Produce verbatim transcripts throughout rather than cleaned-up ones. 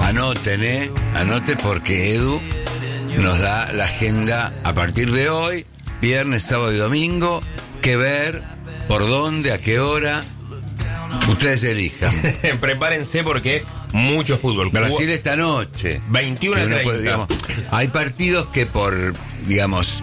Anoten, ¿eh? Anoten porque Edu nos da la agenda a partir de hoy, viernes, sábado y domingo, qué ver, por dónde, a qué hora. Ustedes elijan. Prepárense porque mucho fútbol. Brasil esta noche. veintiuno a treinta. Puede, digamos, hay partidos que por, digamos,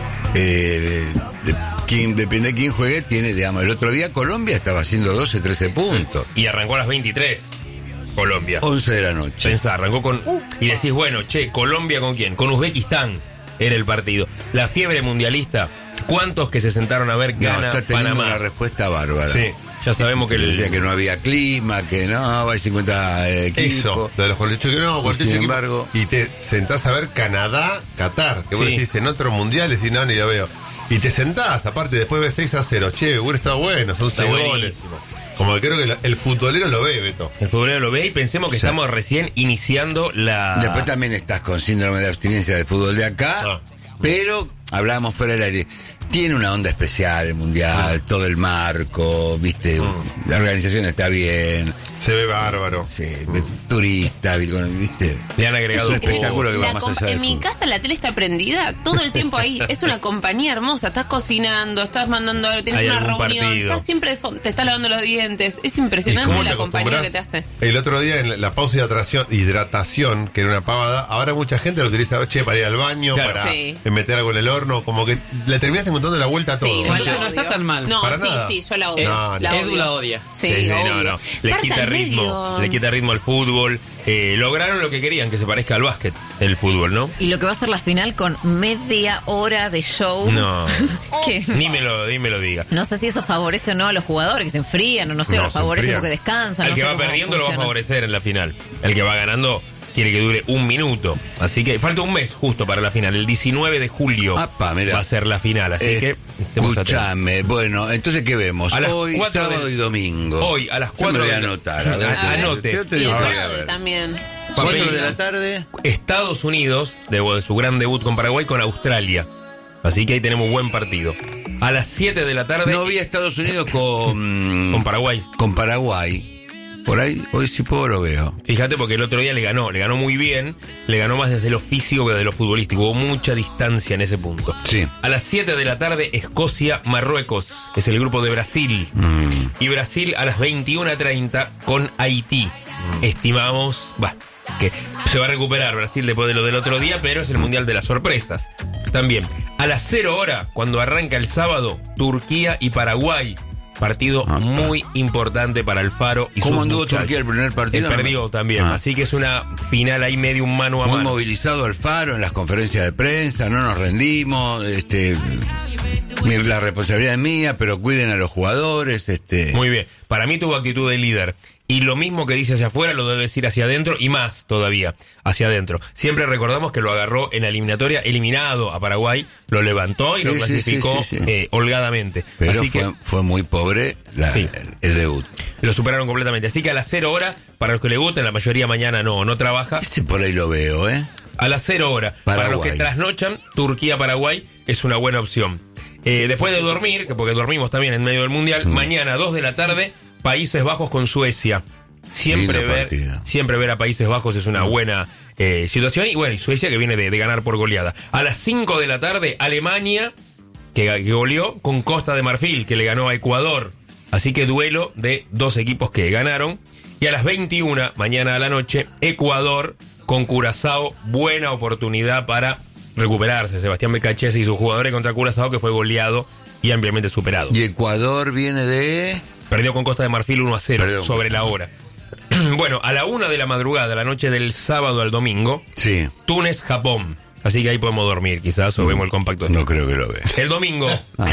eh, de, quien, depende de quién juegue, tiene, digamos, el otro día Colombia estaba haciendo doce, trece puntos. Y arrancó a las veintitrés. Colombia. once de la noche. Pensá, arrancó con... Uh, y decís, bueno, che, ¿Colombia con quién? Con Uzbekistán era el partido. La fiebre mundialista, ¿cuántos que se sentaron a ver gana no, está teniendo Panamá? una respuesta bárbara. Sí, ya sabemos que... Le el... decía que no había clima, que no, hay cincuenta equipos. Eso, de los colegios que no, y sin embargo... Y te sentás a ver Canadá, Qatar, que vos Sí. decís en otros mundiales y no, ni lo veo. Y te sentás, aparte después ves seis a cero. Che, hubiera estado bueno, son Está seis goles. buenísimo. Como que creo que el, el futbolero lo ve, Beto. El futbolero lo ve y pensemos que O sea, estamos recién iniciando la... Después también estás con síndrome de abstinencia del fútbol de acá, Ah. pero hablábamos fuera del aire. Tiene una onda especial el mundial, Ah. todo el marco, viste, Mm. la organización está bien, Se ve bárbaro. sí, turista, viste. Le han agregado Es un espectáculo que va La más compa- allá del en mi fútbol. casa la tele está prendida todo el tiempo ahí. Es una compañía hermosa. Estás cocinando, estás mandando algo, tienes Hay una algún reunión, partido. estás siempre de fondo, te estás lavando los dientes. Es ¿Y impresionante cómo te la compañía que acostumbras? te hace. El otro día en la- la pausa de hidratación, hidratación, que era una pavada, ahora mucha gente lo utiliza, che, para ir al baño, Claro. para Sí. meter algo en el horno, como que le terminas encontrando la vuelta a Sí, todo. igual Entonces la no está odio. tan mal. No, Para sí, nada. sí, yo la odio. No, la no. Edu odio. la odia. Sí, Sí, sí, obvio. no, no. Le Aparte, quita al ritmo, medio- le quita ritmo al fútbol. Eh, lograron lo que querían, que se parezca al básquet, el fútbol, ¿no? Y lo que va a ser la final con media hora de show. No, Que ni me lo, ni me lo diga. no sé si eso favorece o no a los jugadores que se enfrían, o no sé, No, los se favorece enfrían. porque descansan. Al no que sé va cómo perdiendo lo va a funciona. favorecer en la final. El que va ganando quiere que dure un minuto. Así que falta un mes justo para la final. El diecinueve de julio Apa, mirá. va a ser la final. Así Eh, que estemos atentos. Escuchame, bueno, entonces ¿qué vemos? A las Hoy, cuatro sábado de- y domingo. Hoy, a las Yo cuatro me voy a de la- anotar. A ver, A- anote. Yo te Y digo el que voy a tarde ver. también. Cuatro Sí. de la tarde. Estados Unidos, de, de su gran debut con Paraguay, con Australia. Así que ahí tenemos buen partido. A las siete de la tarde No vi a Estados Unidos con, con Paraguay. con Paraguay. Por ahí, hoy sí puedo lo veo. Fíjate porque el otro día le ganó, le ganó muy bien, le ganó más desde lo físico que desde lo futbolístico. Hubo mucha distancia en ese punto. Sí. A las siete de la tarde, Escocia, Marruecos. Es el grupo de Brasil. Mm. Y Brasil a las veintiuna treinta con Haití. Estimamos, bah, que se va a recuperar Brasil después de lo del otro día, pero es el Mundial de las Sorpresas. También, a las cero hora, cuando arranca el sábado, Turquía y Paraguay. Partido Ah, muy importante para Alfaro y ¿Cómo sus anduvo muchachos. Turquía el primer partido? Él perdió también, Ah. así que es una final ahí medio un mano a Muy mano. movilizado Alfaro en las conferencias de prensa, no nos rendimos, este, mi- la responsabilidad es mía, pero cuiden a los jugadores, este. Muy bien, para mí tuvo actitud de líder. Y lo mismo que dice hacia afuera lo debe decir hacia adentro y más todavía hacia adentro. Siempre recordamos que lo agarró en la eliminatoria eliminado a Paraguay, lo levantó y Sí, lo sí, clasificó sí, sí, sí. eh, holgadamente. Pero Así fue, que fue muy pobre la- Sí. el debut. lo superaron completamente. Así que a las cero horas, para los que le gusten, la mayoría mañana no, no trabaja. Ese por ahí lo veo, ¿eh? A las cero horas, para los Paraguay. que trasnochan, Turquía-Paraguay es una buena opción. Eh, después de dormir, que porque dormimos también en medio del Mundial, Mm. mañana dos de la tarde, Países Bajos con Suecia. Siempre Lindo ver, partido. siempre ver a Países Bajos es una buena eh, situación. Y bueno, y Suecia que viene de, de ganar por goleada. A las cinco de la tarde, Alemania, que, que goleó con Costa de Marfil, que le ganó a Ecuador. Así que duelo de dos equipos que ganaron. Y a las veintiuna, mañana a la noche, Ecuador con Curazao. Buena oportunidad para recuperarse. Sebastián Becachese y sus jugadores contra Curazao, que fue goleado y ampliamente superado. Y Ecuador viene de... Perdió con Costa de Marfil uno a cero Perdón. sobre la hora. Bueno, a la una de la madrugada, la noche del sábado al domingo, Sí, Túnez, Japón. Así que ahí podemos dormir, quizás, o vemos el compacto. no creo que lo vea. El domingo,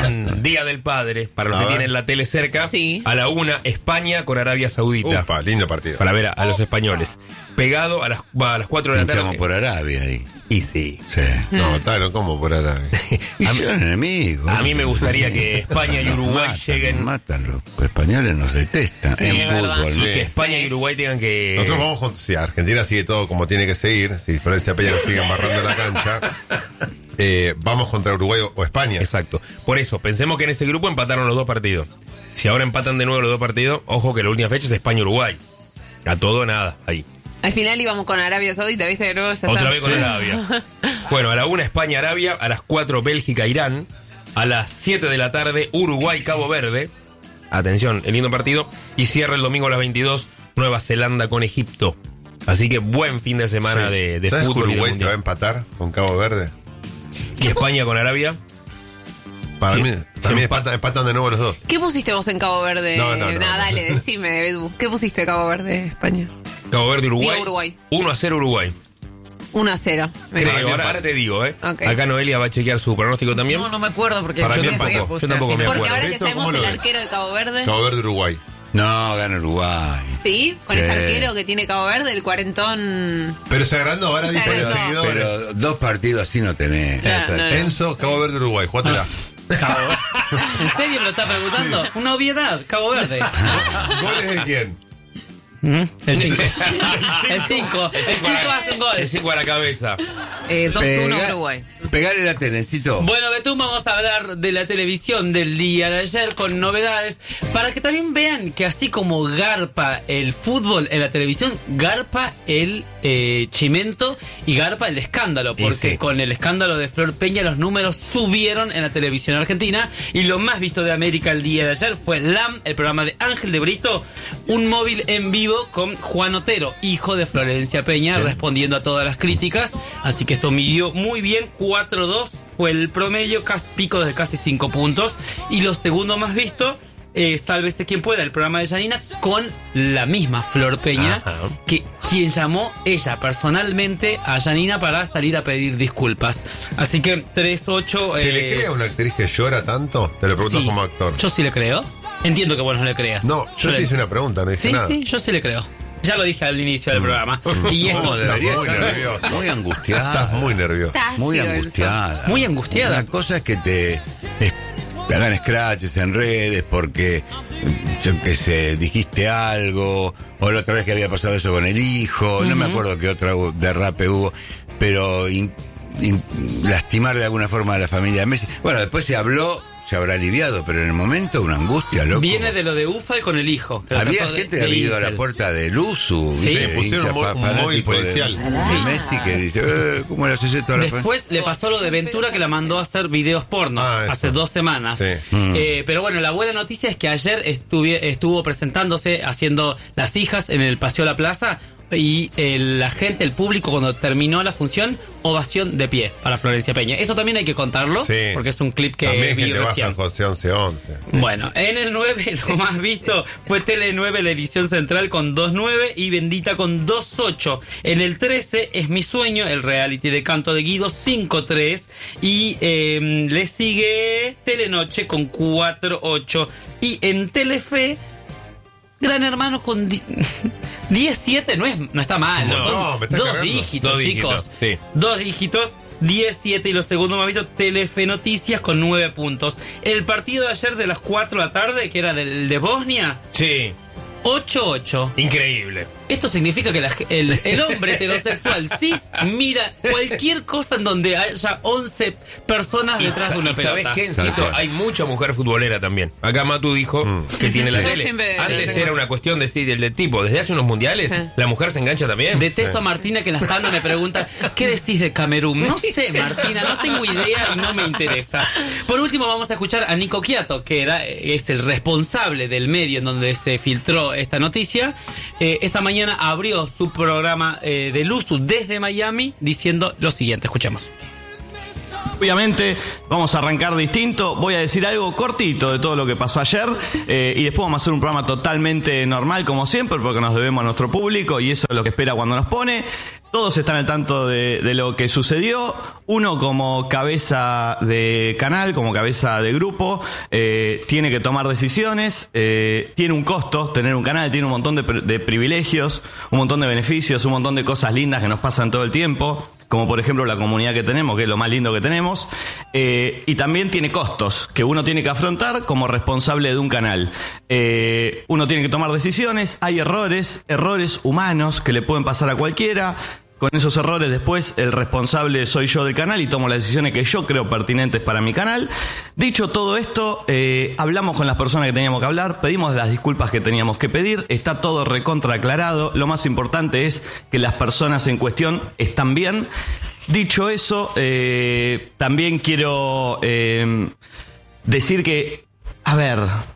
Día del Padre, para los A que ver. tienen la tele cerca, Sí. a la una, España con Arabia Saudita. Upa, lindo partido. Para ver a, a los españoles. Pegado a las, a las cuatro de la Pensamos tarde. por Arabia ahí. Y sí. Sí. No, tal, no como por ahora. Y son enemigos. A mí me gustaría que España y Nos Uruguay matan, lleguen. nos matan, los españoles nos detestan. Sí, en es verdad. fútbol, Y ¿no? Sí. que España y Uruguay tengan que. Nosotros vamos con. Si Argentina sigue todo como tiene que seguir, si Florencia Peña nos sigue embarrando la cancha, eh, vamos contra Uruguay o, o España. Exacto. Por eso, pensemos que en ese grupo empataron los dos partidos. Si ahora empatan de nuevo los dos partidos, ojo que la última fecha es España-Uruguay. A todo o nada, ahí. Al final íbamos con Arabia Saudita, ¿viste? De nuevo ya Otra está. vez con Arabia. Bueno, a la una España-Arabia, a las cuatro Bélgica-Irán, a las siete de la tarde Uruguay-Cabo Verde. Atención, el lindo partido. Y cierra el domingo a las veintidós Nueva Zelanda con Egipto. Así que buen fin de semana Sí. de, de ¿Sabes que fútbol. y de Uruguay te va a mundial. empatar con Cabo Verde? Y España con Arabia. Para Sí. mí, Sí, también empa- empatan, empatan de nuevo los dos. ¿Qué pusiste vos en Cabo Verde? No, no, no, Nah, no. dale, decime, Edu. ¿Qué pusiste Cabo Verde, España? Cabo Verde, Uruguay. Digo Uruguay. uno a cero Uruguay. uno a cero. Creo, Para mí ahora, empate. ahora te digo, ¿eh? Ok. Acá Noelia va a chequear su pronóstico también. No, no me acuerdo porque Para yo mí pensé que empató. puse Yo tampoco así. me Porque acuerdo. ahora que ¿Esto sabemos cómo lo el ves? arquero de Cabo Verde. Cabo Verde, Uruguay. No, gana Uruguay. Sí, con Sí. ese arquero que tiene Cabo Verde, el cuarentón. Pero se agrandó ahora Se dijo los agrandó. seguidores. Pero dos partidos así no tenés. No, no, no. Enzo, Cabo Verde, Uruguay. Jugátela. Cabo Verde. ¿En serio me lo está preguntando? Una obviedad, Cabo Verde. ¿Goles de quién? ¿Mm? El cinco. El cinco. El cinco hacen El goles. cinco a la cabeza. Eh, dos uno Pega- Uruguay. Pegarle la tenencito. Bueno, Betún, vamos a hablar de la televisión del día de ayer con novedades para que también vean que así como garpa el fútbol en la televisión, garpa el eh, chimento y garpa el escándalo, Y porque sí. con el escándalo de Flor Peña los números subieron en la televisión argentina y lo más visto de América el día de ayer fue L A M, el programa de Ángel de Brito, un móvil en vivo con Juan Otero, hijo de Florencia Peña, respondiendo a todas las críticas, así que esto midió muy bien, cuatro dos fue el promedio, casi pico de casi cinco puntos. Y lo segundo más visto, eh, Sálvese quien pueda, el programa de Yanina, con la misma Flor Peña, Ajá. que quien llamó ella personalmente a Yanina para salir a pedir disculpas. Así que tres ocho... ¿Se eh, le cree a una actriz que llora tanto? Te lo pregunto sí, como actor. Yo sí le creo. Entiendo que vos no le creas. No, yo le- te hice una pregunta, no dije Sí, nada. sí, yo sí le creo. Ya lo dije al inicio del programa. Y ¿Cómo esto, debería muy estar? nervioso. Muy angustiada. Estás muy nervioso. Está Muy ácido el angustiada. Muy angustiada. Una cosa es que te, es- te hagan scratches en redes porque, yo qué sé, dijiste algo, o la otra vez que había pasado eso con el hijo, no me acuerdo qué otra hu- derrape hubo, pero in- in- lastimar de alguna forma a la familia de Messi. Bueno, después se habló, se habrá aliviado, pero en el momento una angustia, loco. viene de lo de Ufa y con el hijo. que lo Había trató de- gente de que había ido a la incel. puerta de Luzu, Sí. ¿viste? Sí, pusieron hincha un mo- fa- un móvil fanático de- policial. de Sí. Messi que dice, eh, ¿cómo le haces esto a la fa-?" Después le pasó lo de Ventura que la mandó a hacer videos porno Ah, eso. hace dos semanas. Sí. Eh, pero bueno, la buena noticia es que ayer estuvi- estuvo presentándose haciendo Las Hijas en el Paseo La Plaza y eh, la gente, el público, cuando terminó la función, ovación de pie para Florencia Peña. Eso también hay que contarlo Sí. porque es un clip que También vi gente baja recién. al José once once. Bueno, en el nueve lo más visto fue Tele nueve, la edición central con dos nueve y Bendita con dos ocho. En el trece es Mi Sueño, el reality de canto de Guido cinco tres y eh, le sigue Telenoche con cuatro ocho. Y en Telefe, Gran Hermano con di- diez siete, no, es, no está mal, No, son no, me está dos cargando. dígitos, Dos chicos. dígitos, sí. Dos dígitos, diez siete y lo segundo más visto, Telefe Noticias con nueve puntos. El partido de ayer de las cuatro de la tarde, que era del de Bosnia, Sí, ocho ocho. increíble. Esto significa que la- el, el hombre heterosexual cis mira cualquier cosa en donde haya once personas detrás de una ¿Y sabés pelota. qué, Tal Encito? cual. Hay mucha mujer futbolera también. Acá Matu dijo que tiene la Yo tele. siempre- Antes sí. era una cuestión de decir el de tipo. Desde hace unos mundiales, Sí. la mujer se engancha también. Detesto a Martina que en las tandas me pregunta ¿qué decís de Camerún? No sé, Martina, no tengo idea y no me interesa. Por último vamos a escuchar a Nico Quiato, que era, es el responsable del medio en donde se filtró esta noticia. Eh, esta mañana abrió su programa eh, de Luzu desde Miami diciendo lo siguiente, escuchemos. Obviamente vamos a arrancar distinto, voy a decir algo cortito de todo lo que pasó ayer eh, y después vamos a hacer un programa totalmente normal como siempre porque nos debemos a nuestro público y eso es lo que espera cuando nos pone. Todos están al tanto de, de lo que sucedió. Uno como cabeza de canal, como cabeza de grupo, eh, tiene que tomar decisiones. Eh, tiene un costo tener un canal, tiene un montón de, pri- de privilegios, un montón de beneficios, un montón de cosas lindas que nos pasan todo el tiempo. Como por ejemplo la comunidad que tenemos, que es lo más lindo que tenemos. Eh, y también tiene costos que uno tiene que afrontar como responsable de un canal. Eh, uno tiene que tomar decisiones, hay errores, errores humanos que le pueden pasar a cualquiera. con esos errores después el responsable soy yo del canal y tomo las decisiones que yo creo pertinentes para mi canal. Dicho todo esto, eh, hablamos con las personas que teníamos que hablar, pedimos las disculpas que teníamos que pedir, está todo recontra aclarado. Lo más importante es que las personas en cuestión están bien. Dicho eso, eh, también quiero eh, decir que, a ver,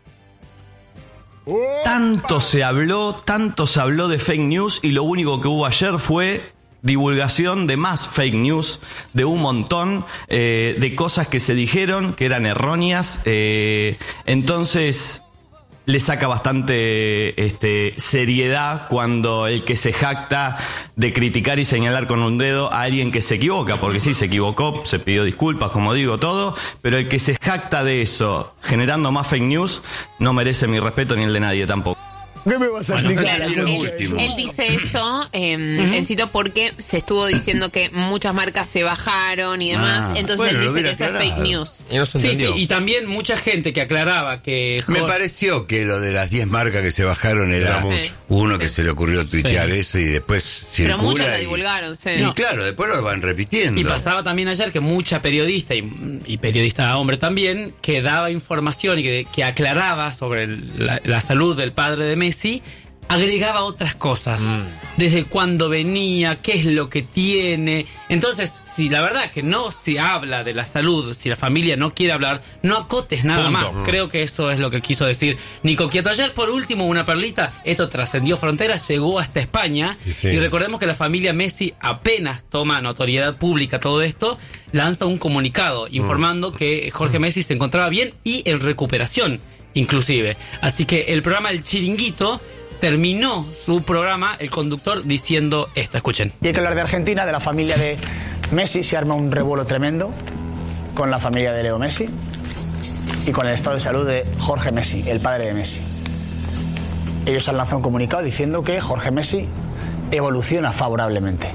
tanto se habló, tanto se habló de fake news y lo único que hubo ayer fue divulgación de más fake news, de un montón eh, de cosas que se dijeron que eran erróneas. Eh, entonces le saca bastante este, seriedad cuando el que se jacta de criticar y señalar con un dedo a alguien que se equivoca, porque sí, se equivocó, se pidió disculpas, como digo, todo, pero el que se jacta de eso, generando más fake news, no merece mi respeto ni el de nadie tampoco. ¿Qué me vas a explicar? Claro, Y lo él, último. él dice eso, eh, uh-huh. Encito, porque se estuvo diciendo que muchas marcas se bajaron y demás. Ah, entonces bueno, él lo dice que hubiera eso es fake aclarado. news. Y no se Sí, sí, entendió. y también mucha gente que aclaraba que... Me Jorge- pareció que lo de las diez marcas que se bajaron era Era mucho. uno que se le ocurrió tuitear Sí. eso y después circula. Pero muchos lo y- divulgaron, sí. Y No. claro, después lo van repitiendo. Y pasaba también ayer que mucha periodista y, y periodista hombre también que daba información y que, que aclaraba sobre el- la, la salud del padre de Messi, agregaba otras cosas, mm. desde cuándo venía, qué es lo que tiene. Entonces, si la verdad que no se habla de la salud, si la familia no quiere hablar, no acotes nada Punto. más. Mm. Creo que eso es lo que quiso decir Nico Quiato. Ayer, por último, una perlita, esto trascendió fronteras, llegó hasta España, Sí, sí. y recordemos que la familia Messi apenas toma notoriedad pública todo esto, lanza un comunicado informando que Jorge Messi se encontraba bien y en recuperación, inclusive. Así que el programa El Chiringuito terminó su programa, el conductor, diciendo esto. Escuchen. Y hay que hablar de Argentina, de la familia de Messi. Se arma un revuelo tremendo con la familia de Leo Messi y con el estado de salud de Jorge Messi, el padre de Messi. Ellos han lanzado un comunicado diciendo que Jorge Messi evoluciona favorablemente.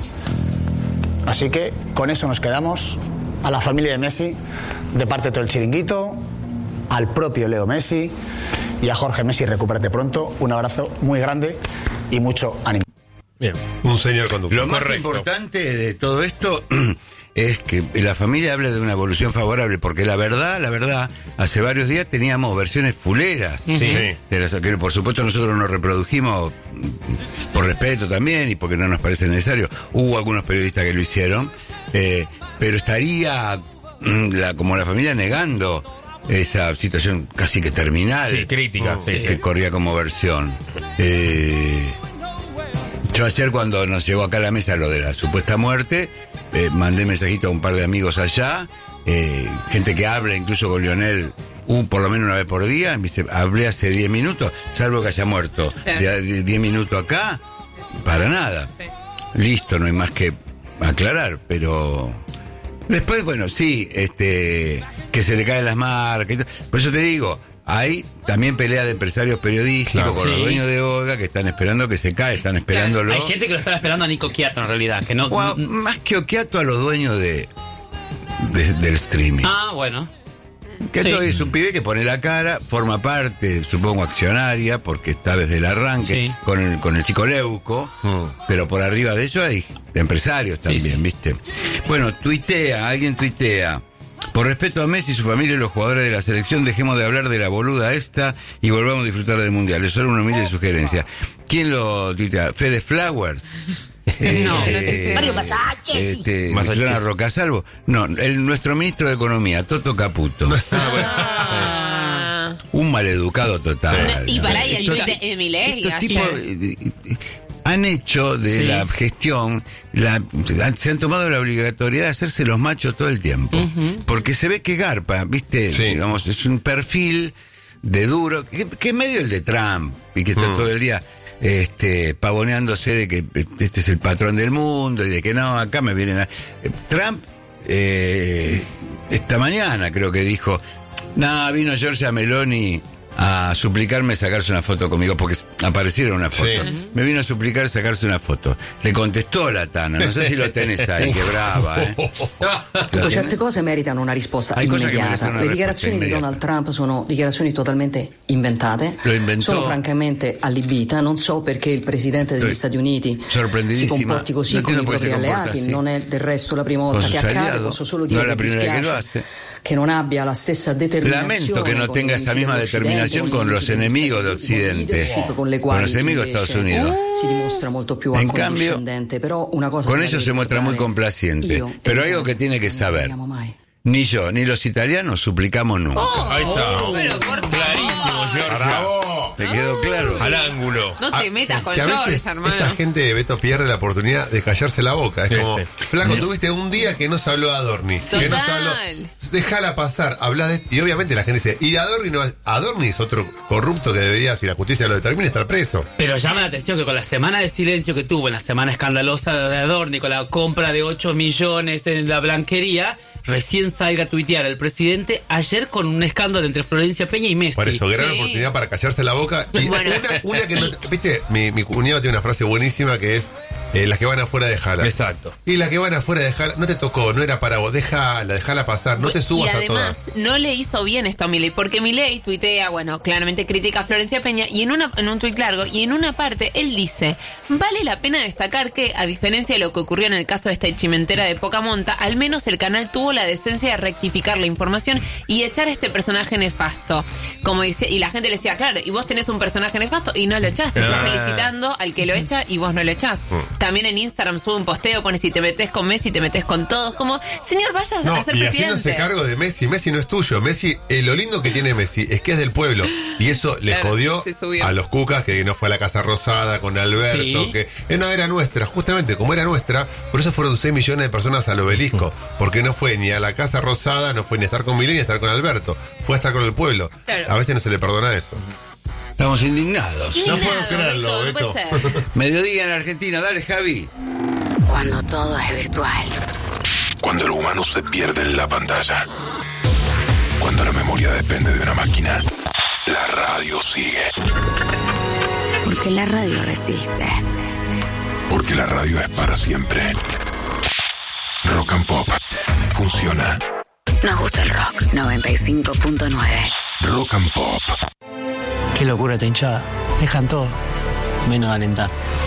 Así que con eso nos quedamos. A la familia de Messi, de parte de todo el Chiringuito, al propio Leo Messi y a Jorge Messi, recupérate pronto. Un abrazo muy grande y mucho ánimo. Bien. Un señor conductor. Lo más Correcto. importante de todo esto es que la familia habla de una evolución favorable, porque la verdad, la verdad, hace varios días teníamos versiones fuleras. Sí. De las que por supuesto nosotros nos reprodujimos por respeto también y porque no nos parece necesario. Hubo algunos periodistas que lo hicieron, eh, pero estaría mm, la, como la familia negando esa situación casi que terminal. Sí, crítica. Oh, Sí, que sí. corría como versión. Eh, yo ayer cuando nos llegó acá a la mesa lo de la supuesta muerte, eh, mandé mensajito a un par de amigos allá, eh, gente que habla incluso con Lionel un, por lo menos una vez por día, me dice, hablé hace diez minutos, salvo que haya muerto. Claro. De diez minutos acá, para nada. Sí. Listo, no hay más que aclarar, pero después, bueno, sí, este, que se le caen las marcas. y todo. Por eso te digo, hay también pelea de empresarios periodísticos Claro, con los sí. dueños de Olga que están esperando que se cae, están esperándolo. Hay gente que lo estaba esperando a Nico Quiato, en realidad, que no... O a- n- más que Oquiato a los dueños de, de- del streaming. ah, bueno. Que Sí. esto es un pibe que pone la cara, forma parte, supongo, accionaria, porque está desde el arranque Sí. con, el, con el chico Leuco, Mm. pero por arriba de eso hay empresarios también, sí. ¿viste? Bueno, tuitea, alguien tuitea. Por respeto a Messi, su familia y los jugadores de la selección, dejemos de hablar de la boluda esta y volvamos a disfrutar del Mundial. Es solo una humilde sugerencia. ¿Quién lo tuitea? Fede Flowers. No. Este, Mario Massache. Este, Massache. Susana Rocasalvo. No, el, nuestro ministro de Economía, Toto Caputo. Ah. Un maleducado total. Y para ahí el Estos- tuit de Milei. Estos ayer. tipos eh, eh, han hecho de Sí. la gestión, la, se han tomado la obligatoriedad de hacerse los machos todo el tiempo. Porque se ve que garpa, ¿viste? Sí. Digamos, es un perfil de duro, que, que es medio el de Trump, y que está Mm. todo el día este pavoneándose de que este es el patrón del mundo y de que no, acá me vienen a... Eh, Trump, eh, esta mañana creo que dijo, no, vino Giorgia Meloni a suplicarme sacarse una foto conmigo, porque aparecieron una foto. Sí. Me vino a suplicar sacarse una foto. Le contestó la Tana, no sé si lo tenés ahí, que brava, ¿eh? Ecco, certe cose meritano una risposta Hai cose che immediata. meritano una Le risposta dichiarazioni di immediata. Donald Trump sono dichiarazioni totalmente inventate. Lo inventò. Sono francamente allibita. Non so perché il presidente degli Estoy Stati Uniti si sorprendidissima. comporti così No con i entiendo por qué propri se comporta alleati. así. Non è del resto la prima volta Con che sus accade. aliados. Posso solo No dire è la che primera que lo dispiace hace. che non abbia la stessa determinazione. Lamento que no con tenga i esa limiti misma dell'Occidente, determinación con con i los limiti degli enemigos de Stati Uniti, con Occidente, leadership con le con quali los enemigos de invece Estados Unidos. si dimostra molto più En cambio, accondiscendente. Però una cosa con se la ellos deve se muestra muy ricordare. complaciente. Io e Pero voi algo que tiene que non saber, parliamo mai. ni yo ni los italianos suplicamos nunca. Ahí está. Pero por favor. Clarísimo, Giorgia. ¡Bravo! ¿Te quedó claro? Al ángulo. No te Ah, metas con que a veces George, hermano. esta gente, Beto, pierde la oportunidad de callarse la boca. Es Sí, como, sí. flaco, tuviste un día que no se habló a Adorni. Que no se habló. Total. Déjala pasar, habla de. Y obviamente la gente dice, y Adorni no. Adorni es otro corrupto que debería, si la justicia lo determina, estar preso. Pero llama la atención que con la semana de silencio que tuvo, en la semana escandalosa de Adorni, con la compra de ocho millones en la blanquería, recién salga a tuitear el presidente ayer con un escándalo entre Florencia Peña y Messi. Por eso, gran Sí. oportunidad para callarse la boca. Y Bueno. una, una que no. Viste, mi, mi cuñado tiene una frase buenísima que es: eh, las que van afuera, dejala. Exacto. Y las que van afuera, dejala. No te tocó, no era para vos, dejala, dejala pasar, no te subas y a además, todas. no le hizo bien esto a Milei, porque Milei tuitea, bueno, claramente critica a Florencia Peña, y en una en un tuit largo, y en una parte, él dice, vale la pena destacar que, a diferencia de lo que ocurrió en el caso de esta chimentera de poca monta, al menos el canal tuvo la decencia de rectificar la información y echar a este personaje nefasto. Como dice, y la gente le decía, claro, y vos tenés un personaje nefasto y no lo echaste, estás Ah. felicitando al que lo echa y vos no lo echás. También en Instagram sube un posteo, pone si te metés con Messi, te metés con todos, como, señor, vayas No, a ser y presidente. haciéndose cargo de Messi. Messi no es tuyo. Messi, eh, lo lindo que tiene Messi es que es del pueblo. Y eso le Claro, jodió se subió. a los Cucas, que no fue a la Casa Rosada con Alberto, Sí. que eh, no era nuestra. Justamente, como era nuestra, por eso fueron seis millones de personas al obelisco. Porque no fue ni a la Casa Rosada, no fue ni a estar con Milei ni a estar con Alberto. Fue a estar con el pueblo. Claro. A veces no se le perdona eso. Estamos indignados. No Indignado, puedo creerlo, Beto, no Beto. puede ser. Mediodía en Argentina, dale, Javi. Cuando todo es virtual. Cuando el humano se pierde en la pantalla. Cuando la memoria depende de una máquina. La radio sigue. Porque la radio resiste. Porque la radio es para siempre. Rock and Pop. Funciona. Nos gusta el rock. noventa y cinco punto nueve. Rock and Pop. Qué locura esta hinchada. Dejan todo, menos de alentar.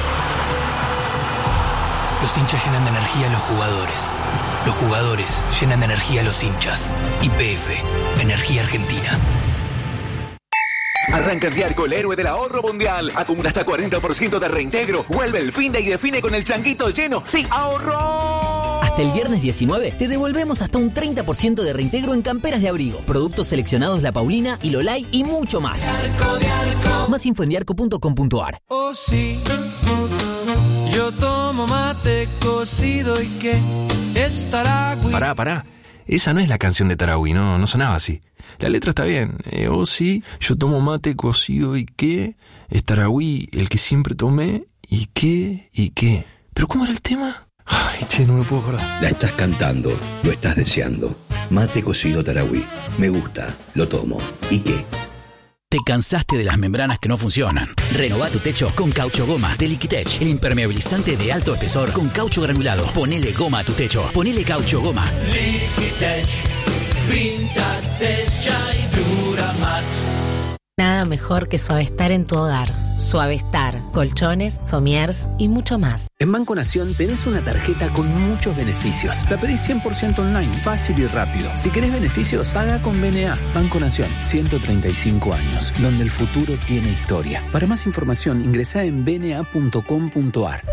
Los hinchas llenan de energía a los jugadores. Los jugadores llenan de energía a los hinchas. Y P F, Energía Argentina. Arranca el día con el héroe del ahorro mundial. Acumula hasta cuarenta por ciento de reintegro. Vuelve el fin de y define con el changuito lleno. ¡Sí, ahorro! Hasta el viernes diecinueve te devolvemos hasta un treinta por ciento de reintegro en camperas de abrigo, productos seleccionados La Paulina, Ilolay y mucho más. Más info en diarco punto com punto ar. Oh sí, yo tomo mate cocido y que es Taragüi. Pará, pará. Esa no es la canción de Taragüi, no, no sonaba así. La letra está bien. Eh, oh sí, yo tomo mate cocido y qué. Es Taragüi el que siempre tomé y qué, y qué. ¿Pero cómo era el tema? Ay, che, no me puedo acordar. La estás cantando, lo estás deseando. Mate cocido Taragüi. Me gusta, lo tomo. ¿Y qué? ¿Te cansaste de las membranas que no funcionan? Renová tu techo con Caucho Goma de Liquitech, el impermeabilizante de alto espesor con caucho granulado. Ponele goma a tu techo. Ponele Caucho Goma. Liquitech, pinta, secha y dura más. Nada mejor que Suavestar en tu hogar. Suavestar, colchones, somiers y mucho más. En Banco Nación tenés una tarjeta con muchos beneficios. La pedís cien por ciento online, fácil y rápido. Si querés beneficios, paga con B N A. Banco Nación, ciento treinta y cinco años, donde el futuro tiene historia. Para más información, ingresá en b n a punto com punto ar.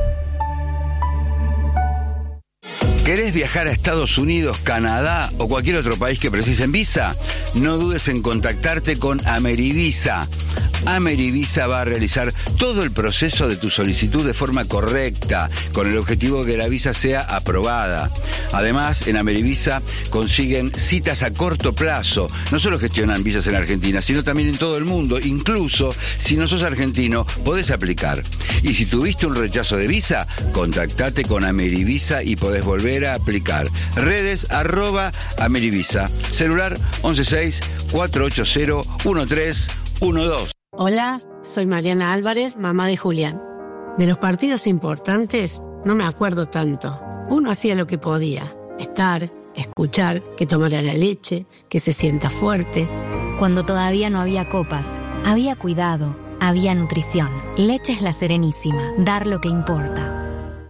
¿Querés viajar a Estados Unidos, Canadá o cualquier otro país que precisen visa? No dudes en contactarte con Amerivisa. Amerivisa va a realizar todo el proceso de tu solicitud de forma correcta, con el objetivo de que la visa sea aprobada. Además, en Amerivisa consiguen citas a corto plazo. No solo gestionan visas en Argentina, sino también en todo el mundo. Incluso, si no sos argentino, podés aplicar. Y si tuviste un rechazo de visa, contactate con Amerivisa y podés volver a aplicar. Redes arroba Amerivisa. Celular once seis, cuatro ocho cero, uno tres uno dos. Hola, soy Mariana Álvarez, mamá de Julián. De los partidos importantes no me acuerdo tanto. Uno hacía lo que podía, estar, escuchar, que tomara la leche, que se sienta fuerte. Cuando todavía no había copas, había cuidado, había nutrición. Leche es La Serenísima, dar lo que importa.